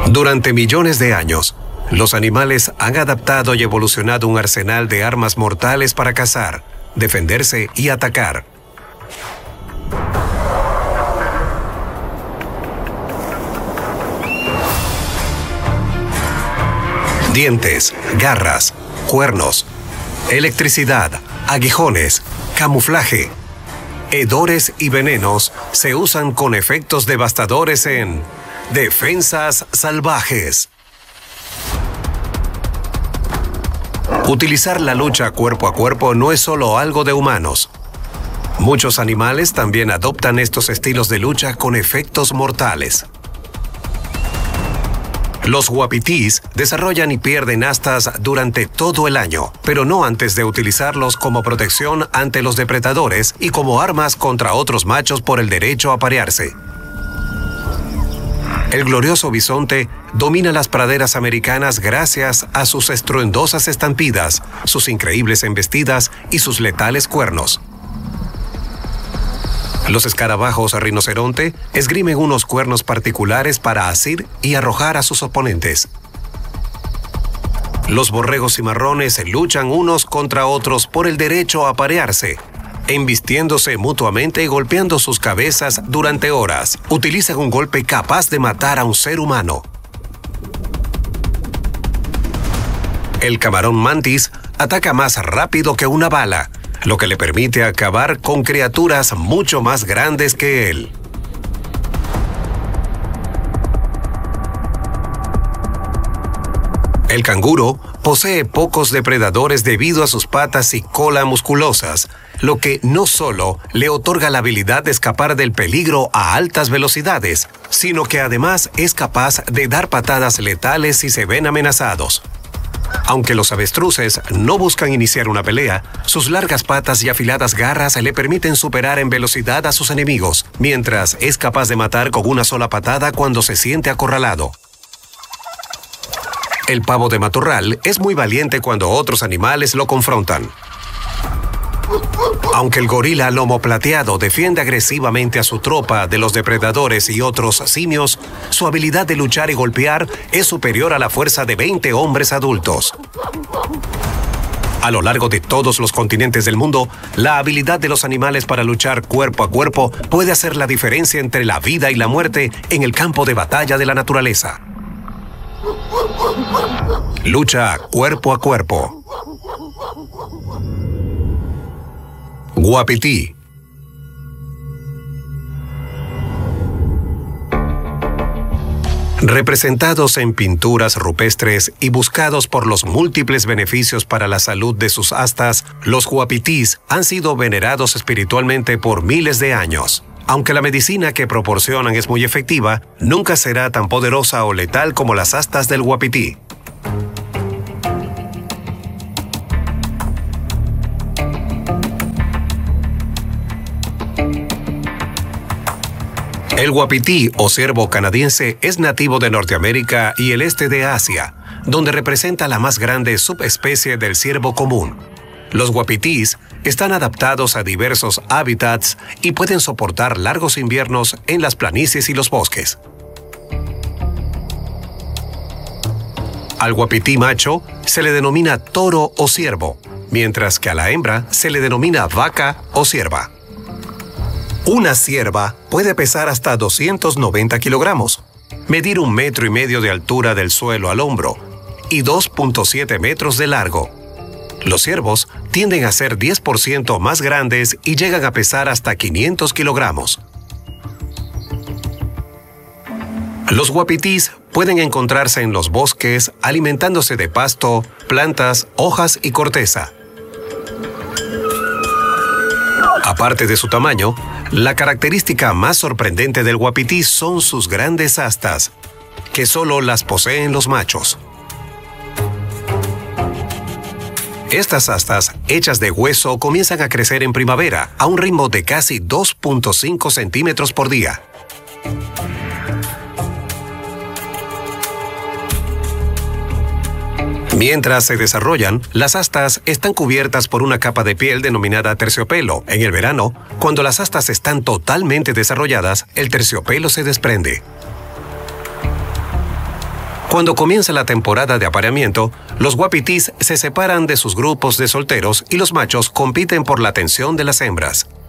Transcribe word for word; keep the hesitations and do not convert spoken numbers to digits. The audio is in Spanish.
Durante millones de años, los animales han adaptado y evolucionado un arsenal de armas mortales para cazar, defenderse y atacar. Dientes, garras, cuernos, electricidad, aguijones, camuflaje, hedores y venenos se usan con efectos devastadores en defensas salvajes. Utilizar la lucha cuerpo a cuerpo no es solo algo de humanos. Muchos animales también adoptan estos estilos de lucha con efectos mortales. Los uapitís desarrollan y pierden astas durante todo el año, pero no antes de utilizarlos como protección ante los depredadores y como armas contra otros machos por el derecho a aparearse. El glorioso bisonte domina las praderas americanas gracias a sus estruendosas estampidas, sus increíbles embestidas y sus letales cuernos. Los escarabajos rinoceronte esgrimen unos cuernos particulares para asir y arrojar a sus oponentes. Los borregos cimarrones luchan unos contra otros por el derecho a aparearse, embistiéndose mutuamente y golpeando sus cabezas durante horas. Utilizan un golpe capaz de matar a un ser humano. El camarón mantis ataca más rápido que una bala, lo que le permite acabar con criaturas mucho más grandes que él. El canguro posee pocos depredadores debido a sus patas y cola musculosas, lo que no solo le otorga la habilidad de escapar del peligro a altas velocidades, sino que además es capaz de dar patadas letales si se ven amenazados. Aunque los avestruces no buscan iniciar una pelea, sus largas patas y afiladas garras le permiten superar en velocidad a sus enemigos, mientras es capaz de matar con una sola patada cuando se siente acorralado. El pavo de matorral es muy valiente cuando otros animales lo confrontan. Aunque el gorila lomo plateado defiende agresivamente a su tropa de los depredadores y otros simios, su habilidad de luchar y golpear es superior a la fuerza de veinte hombres adultos. A lo largo de todos los continentes del mundo, la habilidad de los animales para luchar cuerpo a cuerpo puede hacer la diferencia entre la vida y la muerte en el campo de batalla de la naturaleza. Lucha cuerpo a cuerpo. Uapití. Representados en pinturas rupestres y buscados por los múltiples beneficios para la salud de sus astas, los uapitís han sido venerados espiritualmente por miles de años. Aunque la medicina que proporcionan es muy efectiva, nunca será tan poderosa o letal como las astas del uapití. El uapití o ciervo canadiense es nativo de Norteamérica y el este de Asia, donde representa la más grande subespecie del ciervo común. Los uapitís están adaptados a diversos hábitats y pueden soportar largos inviernos en las planicies y los bosques. Al uapití macho se le denomina toro o ciervo, mientras que a la hembra se le denomina vaca o cierva. Una cierva puede pesar hasta doscientos noventa kilogramos, medir un metro y medio de altura del suelo al hombro y dos punto siete metros de largo. Los ciervos tienden a ser diez por ciento más grandes y llegan a pesar hasta quinientos kilogramos. Los uapitís pueden encontrarse en los bosques alimentándose de pasto, plantas, hojas y corteza. Aparte de su tamaño, la característica más sorprendente del uapití son sus grandes astas, que solo las poseen los machos. Estas astas, hechas de hueso, comienzan a crecer en primavera a un ritmo de casi dos punto cinco centímetros por día. Mientras se desarrollan, las astas están cubiertas por una capa de piel denominada terciopelo. En el verano, cuando las astas están totalmente desarrolladas, el terciopelo se desprende. Cuando comienza la temporada de apareamiento, los guapitís se separan de sus grupos de solteros y los machos compiten por la atención de las hembras.